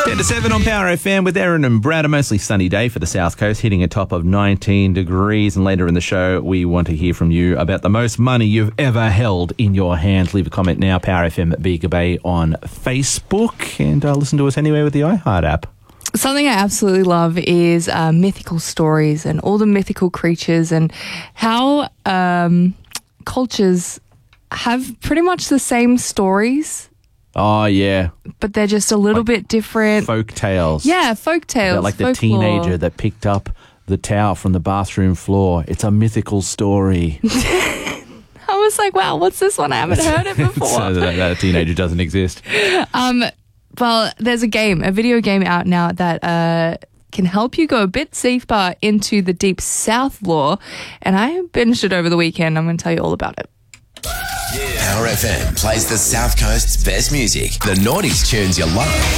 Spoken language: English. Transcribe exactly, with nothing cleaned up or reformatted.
ten to seven on Power F M with Erin and Brad. A mostly sunny day for the South Coast, hitting a top of nineteen degrees. And later in the show, we want to hear from you about the most money you've ever held in your hand. Leave a comment now, Power F M at Bega Bay on Facebook. And uh, listen to us anywhere with the iHeart app. Something I absolutely love is uh, mythical stories and all the mythical creatures and how um, cultures have pretty much the same stories. Oh, yeah. But they're just a little like bit different. Folk tales. Yeah, folk tales. About like the folklore. teenager that picked up the towel from the bathroom floor. It's a mythical story. I was like, wow, what's this one? I haven't heard it before. So that, that teenager doesn't exist. Um, well, there's a game, a video game out now that uh, can help you go a bit deeper into the Deep South lore. And I binged it over the weekend. I'm going to tell you all about it. Power F M plays the South Coast's best music. The noughties tunes you love.